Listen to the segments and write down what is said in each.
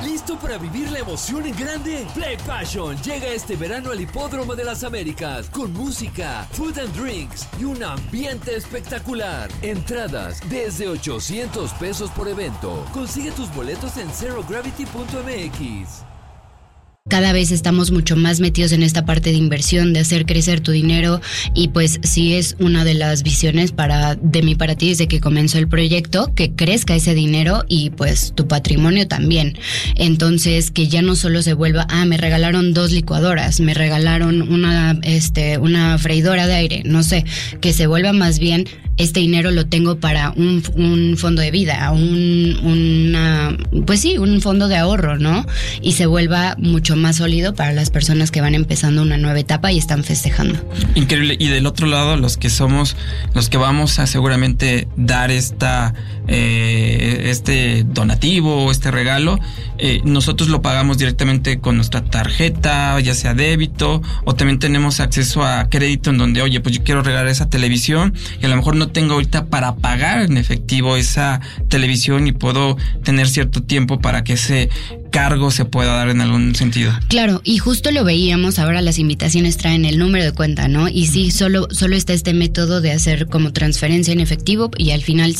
¿Listo para vivir la emoción en grande? Play Passion llega este verano al Hipódromo de las Américas con música, food and drinks y un ambiente espectacular. Entradas desde $800 por evento. Consigue tus boletos en zerogravity.mx. Cada vez estamos mucho más metidos en esta parte de inversión, de hacer crecer tu dinero, y pues sí es una de las visiones de mí para ti desde que comenzó el proyecto, que crezca ese dinero y pues tu patrimonio también. Entonces, que ya no solo se vuelva, me regalaron 2 licuadoras, me regalaron una freidora de aire, no sé, que se vuelva más bien, este dinero lo tengo para un fondo de vida, un fondo de ahorro, ¿no? Y se vuelva mucho más sólido para las personas que van empezando una nueva etapa y están festejando. Increíble. Y del otro lado, los que vamos a seguramente dar este donativo, este regalo, nosotros lo pagamos directamente con nuestra tarjeta, ya sea débito, o también tenemos acceso a crédito en donde, oye, pues yo quiero regalar esa televisión y a lo mejor no tengo ahorita para pagar en efectivo esa televisión y puedo tener cierto tiempo para que ese cargo se pueda dar en algún sentido. Claro, y justo lo veíamos, ahora las invitaciones traen el número de cuenta, ¿no? Y sí, solo está este método de hacer como transferencia en efectivo, y al final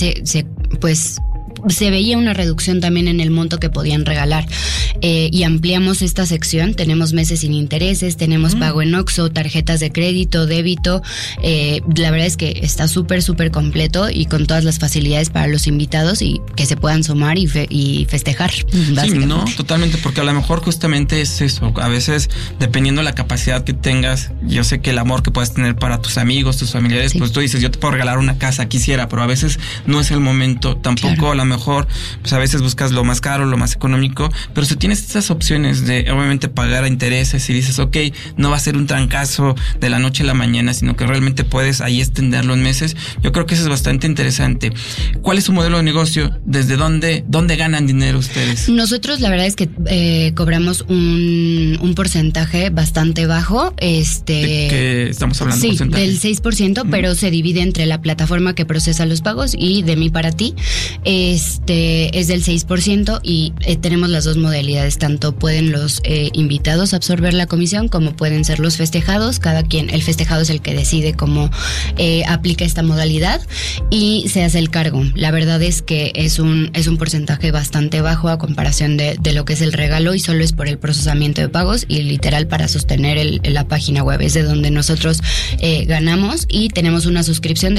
se veía una reducción también en el monto que podían regalar, y ampliamos esta sección. Tenemos meses sin intereses, tenemos pago en OXXO, tarjetas de crédito, débito. La verdad es que está súper completo y con todas las facilidades para los invitados y que se puedan sumar y festejar. Sí, no, totalmente, porque a lo mejor justamente es eso. A veces, dependiendo de la capacidad que tengas, yo sé que el amor que puedas tener para tus amigos, tus familiares, sí, pues tú dices, yo te puedo regalar una casa, quisiera, pero a veces no es el momento. Tampoco, claro. A lo mejor, pues a veces buscas lo más caro, lo más económico, pero si tienes estas opciones de obviamente pagar a intereses y dices, ok, no va a ser un trancazo de la noche a la mañana, sino que realmente puedes ahí extenderlo en meses, yo creo que eso es bastante interesante. ¿Cuál es su modelo de negocio? ¿Desde dónde ganan dinero ustedes? Nosotros la verdad es que cobramos un porcentaje bastante bajo. ¿De qué estamos hablando? Sí, porcentaje? Del 6%, pero se divide entre la plataforma que procesa los pagos y de mí para ti. Es del 6%, y tenemos las dos modalidades. Tanto pueden los invitados absorber la comisión como pueden ser los festejados. Cada quien, el festejado es el que decide cómo aplica esta modalidad y se hace el cargo. La verdad es que es un porcentaje bastante bajo a comparación de lo que es el regalo, y solo es por el procesamiento de pagos y literal para sostener la página web. Es de donde nosotros ganamos, y tenemos una suscripción de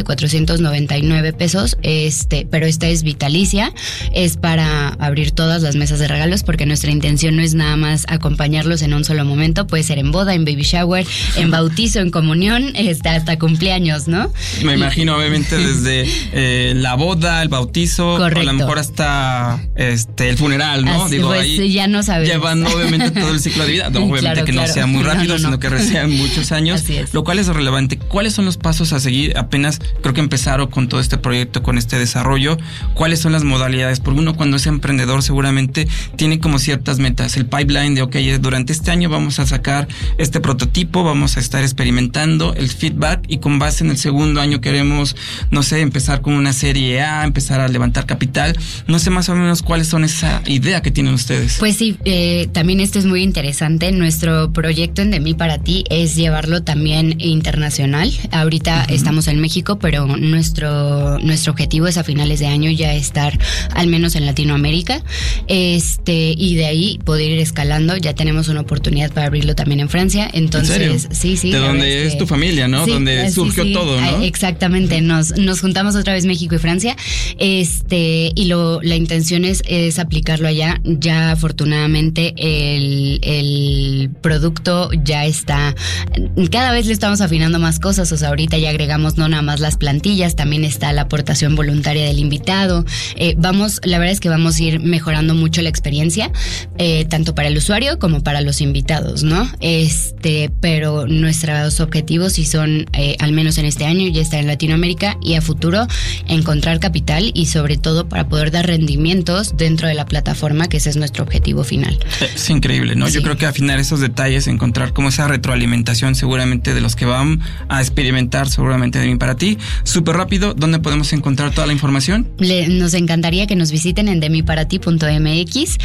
$499, pero esta es vitalicia. Es para abrir todas las mesas de regalos, porque nuestra intención no es nada más acompañarlos en un solo momento. Puede ser en boda, en baby shower, en bautizo, en comunión, hasta cumpleaños, ¿no? Me imagino, obviamente, desde la boda, el bautizo, correcto, o a lo mejor hasta el funeral, ¿no? Así, pues, ahí ya no sabemos. Llevan obviamente todo el ciclo de vida. No, obviamente claro, que no sea muy rápido, sino que sean muchos años. Así es. Lo cual es relevante. ¿Cuáles son los pasos a seguir? Apenas creo que empezaron con todo este proyecto, con este desarrollo. ¿Cuáles son las modalidades? Porque uno, cuando es emprendedor, seguramente tiene como ciertas metas. El pipeline de, ok, durante este año vamos a sacar este prototipo, vamos a estar experimentando el feedback, y con base en el segundo año queremos, no sé, empezar con una serie A, empezar a levantar capital. No sé más o menos cuáles son esa idea que tienen ustedes. Pues sí, también esto es muy interesante. Nuestro proyecto en De Mí Para Ti es llevarlo también internacional. Ahorita estamos en México, pero nuestro objetivo es a finales de año ya estar al menos en Latinoamérica, y de ahí poder ir escalando. Ya tenemos una oportunidad para abrirlo también en Francia. Entonces, ¿en serio? Sí. De donde es tu familia, ¿no? Sí, donde surgió todo, ¿no? Exactamente. Nos juntamos otra vez México y Francia, y la intención es aplicarlo allá. Ya afortunadamente el producto ya está, cada vez le estamos afinando más cosas. O sea, ahorita ya agregamos no nada más las plantillas, también está la aportación voluntaria del invitado. La verdad es que vamos a ir mejorando mucho la experiencia, tanto para el usuario como para los invitados, ¿no? Pero nuestros objetivos sí son, al menos en este año, ya estar en Latinoamérica, y a futuro encontrar capital, y sobre todo para poder dar rendimientos dentro de la plataforma, que ese es nuestro objetivo final. Es increíble, ¿no? Sí. Yo creo que afinar esos detalles, encontrar como esa retroalimentación seguramente de los que van a experimentar seguramente De Mí Para Ti. Súper rápido, ¿dónde podemos encontrar toda la información? Nos encantaría que nos visiten en demiparati.mx.